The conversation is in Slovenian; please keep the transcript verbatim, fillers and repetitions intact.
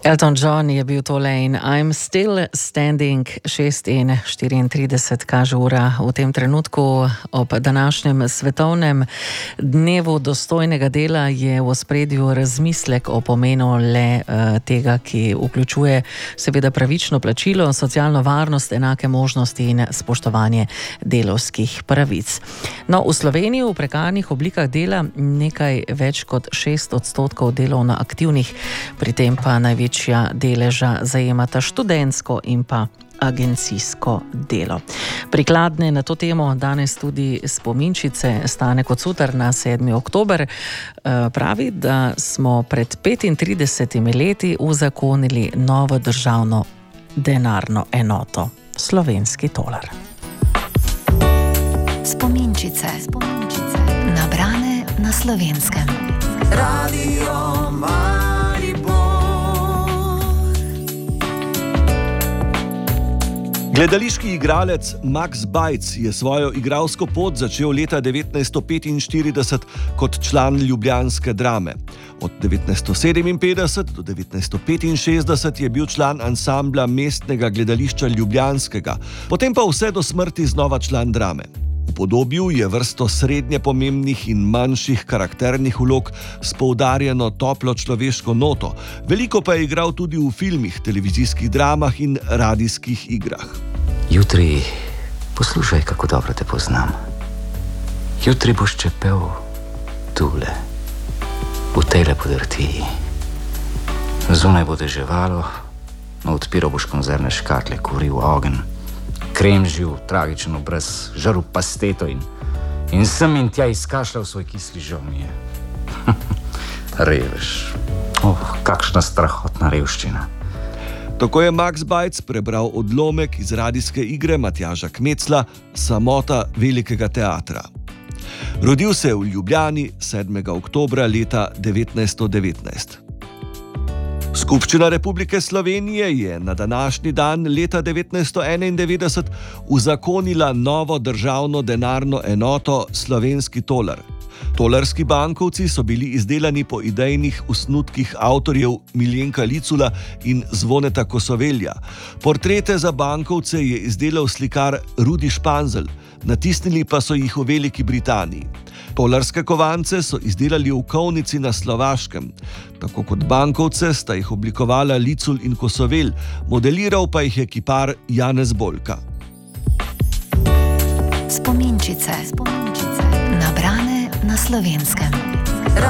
Elton John je bil tole in I'm still standing, šest in štiriintrideset kaže ura v tem trenutku. Ob današnjem svetovnem dnevu dostojnega dela je v ospredju razmislek o pomenu le uh, tega, ki vključuje seveda pravično plačilo, socialno varnost, enake možnosti in spoštovanje delovskih pravic. No, v Sloveniji v prekarnih oblikah dela nekaj več kot šest odstotkov delovno aktivnih, pri tem pa največji Večja deleža zajemata študentsko in pa agencijsko delo. Prikladne na to temo danes tudi spominčice. Stane Kocutar na sedmi oktober pravi, da smo pred petintridesetimi leti uzakonili novo državno denarno enoto, slovenski tolar. Spominčice, spominčice, nabrane na Slovenskem. Radio Gledališki igralec Max Bajc je svojo igralsko pot začel leta devetnajststo petinštirideset kot član ljubljanske Drame. Od devetnajststo sedeminpetdeset do devetnajststo petinšestdeset je bil član ansambla Mestnega gledališča ljubljanskega, potem pa vse do smrti znova član Drame. Upodobil je vrsto srednje pomembnih in manjših karakternih vlog s poudarjeno toplo človeško noto, veliko pa je igral tudi v filmih, televizijskih dramah in radijskih igrah. Jutri, poslušaj, kako dobro te poznam. Jutri boš čepel tule, v tejle podrtiji. Zunaj bo deževalo, no odpiral boš konzervne škatle, kuril ogenj, kremžil, tragičen obraz, žarl pasteto in, in sem in tja izkašljal svoj kisli žomije. Revež. Oh, kakšna strahotna revščina. Tako je Max Bajc prebral odlomek iz radijske igre Matjaža Kmecla Samota velikega teatra. Rodil se je v Ljubljani sedmega oktobra leta devetnajststo devetnajst. Skupščina Republike Slovenije je na današnji dan leta devetnajststo enaindevetdeset uzakonila novo državno denarno enoto, slovenski tolar. Tolarski bankovci so bili izdelani po idejnih osnutkih avtorjev Miljenka Licula in Zvoneta Kosovelja. Portrete za bankovce je izdelal slikar Rudi Španzel, natisnili pa so jih v Veliki Britaniji. Tolarske kovance so izdelali v kovnici na Slovaškem. Tako kot bankovce sta jih oblikovala Licul in Kosovel, modeliral pa jih je kipar Janez Bolka. Spominčice, spominčice, nabrane na Slovenskem.